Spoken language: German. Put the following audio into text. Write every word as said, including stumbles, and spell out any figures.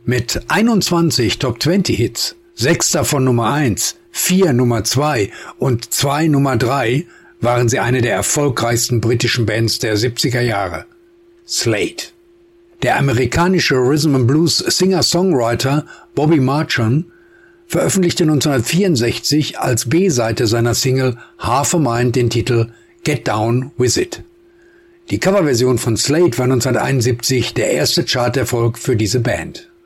Mit einundzwanzig Top zwanzig Hits, sechs davon Nummer eins, vier Nummer zwei und zwei Nummer drei waren sie eine der erfolgreichsten britischen Bands der siebziger Jahre. Slade. Der amerikanische Rhythm and Blues Singer-Songwriter Bobby Marchon veröffentlichte neunzehnhundertvierundsechzig als B-Seite seiner Single Half a Mind den Titel Get Down With It. Die Coverversion von Slade war neunzehnhunderteinundsiebzig der erste Charterfolg für diese Band.